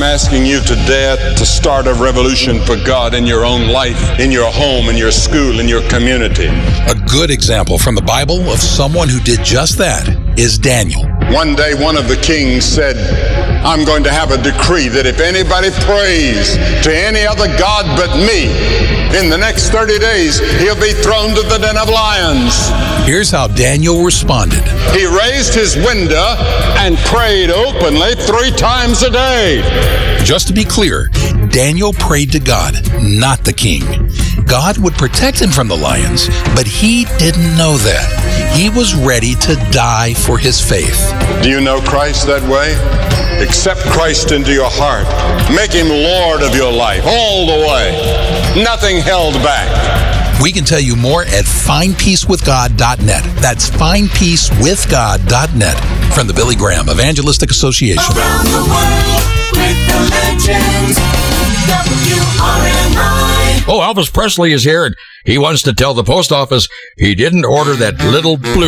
asking you to dare to start a revolution for God in your own life, in your home, in your school, in your community. A good example from the Bible of someone who did just that is Daniel. One day, one of the kings said, I'm going to have a decree that if anybody prays to any other God but me, in the next 30 days, he'll be thrown to the den of lions. Here's how Daniel responded. He raised his window and prayed openly 3 times a day. Just to be clear, Daniel prayed to God, not the king. God would protect him from the lions, but he didn't know that. He was ready to die for his faith. Do you know Christ that way? Accept Christ into your heart. Make him Lord of your life all the way. Nothing held back. We can tell you more at findpeacewithgod.net. That's findpeacewithgod.net from the Billy Graham Evangelistic Association. Around the world with the legends. WRMI. Oh, Elvis Presley is here, and he wants to tell the post office he didn't order that little blue